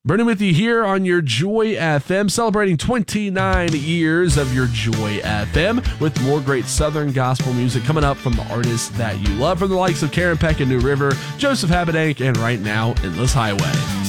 Burning with you here on your Joy FM, celebrating 29 years of your Joy FM with more great Southern gospel music coming up from the artists that you love, from the likes of Karen Peck and New River, Joseph Habedank, and right now, Endless Highway.